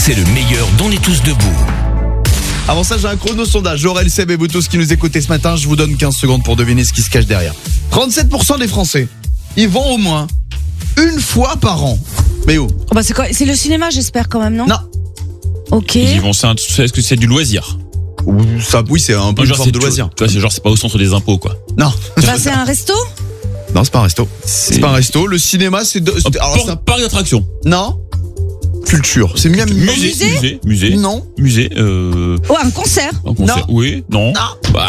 c'est le meilleur d'On est tous debout. Avant ça, j'ai un chrono sondage. Aurel, Seb et vous tous qui nous écoutez ce matin, je vous donne 15 secondes pour deviner ce qui se cache derrière. 37% des Français, ils vont au moins une fois par an. Mais où? Oh bah c'est quoi? C'est le cinéma, j'espère quand même, non? Non. Ok. Ils vont, est-ce que c'est du loisir? Ça, oui, c'est un peu une forme de loisir. Tu vois, c'est genre, c'est pas au centre des impôts, quoi. Non. Bah c'est un resto? Non, c'est pas un resto. C'est pas un resto. Le cinéma, c'est Parc d'attractions. Non. Culture. C'est mieux. Musée. Non. Musée. Oh, un concert? Un concert. Non. Oui. Non. Non. Bah,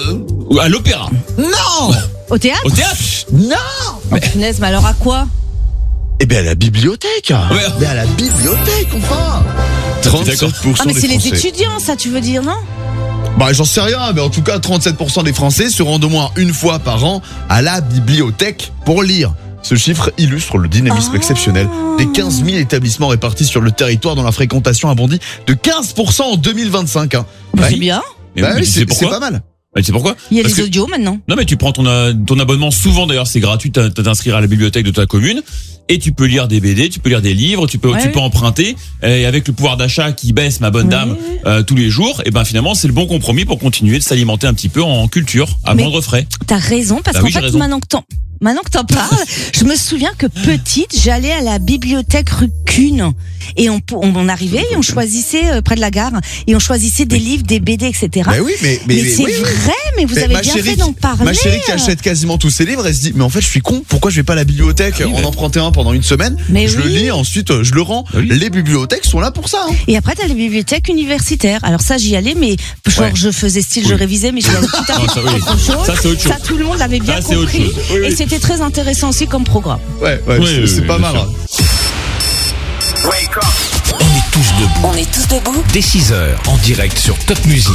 à l'opéra. Non. Au théâtre? Au théâtre. Non. Oh, punaise, mais alors à quoi? Eh ben à la bibliothèque. Ouais. Mais à la bibliothèque, enfin. 37% Ah mais des c'est les Français. étudiants, ça tu veux dire, non? Bah j'en sais rien, mais en tout cas 37% des Français se rendent au moins une fois par an à la bibliothèque pour lire. Ce chiffre illustre le dynamisme exceptionnel des 15 000 établissements répartis sur le territoire dont la fréquentation a bondi de 15% en 2025. Hein. Bah, Ouais. c'est bien. Mais Bah oui, mais oui, tu sais c'est pourquoi? pas mal. Tu sais pourquoi? Il y a Parce les que- audios maintenant. Non, mais tu prends ton abonnement, souvent d'ailleurs c'est gratuit, t'as t'inscrire à la bibliothèque de ta commune et tu peux lire des BD, tu peux lire des livres, tu peux emprunter, et avec le pouvoir d'achat qui baisse, ma bonne dame, tous les jours, et ben finalement c'est le bon compromis pour continuer de s'alimenter un petit peu en culture à Mais- moindre frais. T'as raison, parce Bah qu'en oui, j'ai fait, raison. maintenant que t'en parles, je me souviens que petite, j'allais à la bibliothèque rue Cune. Et on arrivait et on choisissait près de la gare et on choisissait des livres, des BD, etc. Bah oui, mais c'est oui, oui. vrai, mais vous Mais avez ma bien chérie fait d'en parler. Ma chérie qui achète quasiment tous ses livres, elle se dit mais en fait je suis con, pourquoi je vais pas à la bibliothèque en emprunter un pendant une semaine? Mais je le oui. lis, ensuite je le rends. Oui. Les bibliothèques sont là pour ça. Hein. Et après, t'as les bibliothèques universitaires. Alors ça, j'y allais, mais genre, Ouais. je faisais style, je révisais, mais j'y allais tout à Non, fait ça, oui. autre chose. Ça, c'est autre chose. Ça, tout le monde l'avait bien Ça, c'est autre compris. chose. Oui, oui. Et c'était très intéressant aussi comme programme. Ouais, Oui, c'est pas bien mal. sûr. Hein. On est tous debout. On est tous debout. Dès 6h, en direct sur Top Music.